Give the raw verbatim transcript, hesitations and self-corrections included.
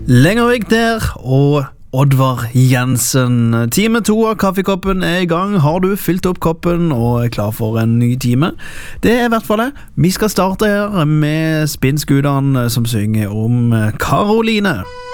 Lengervik der, og Oddvar Jensen. Time to av Kaffekoppen er i gang. Har du fylt opp koppen og er klar for en ny time? Det er i hvert fall det. Vi skal starte her med Spinnskudan som synger om Karoline.